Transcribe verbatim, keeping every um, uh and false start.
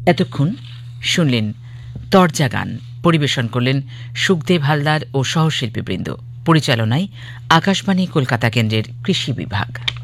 এতক্ষণ শুনলেন তরজা গান, পরিবেশন করলেন সুখদেব হালদার ও সহশিল্পীবৃন্দ। পরিচালনায় আকাশবাণী কলকাতা কেন্দ্রের কৃষি বিভাগ।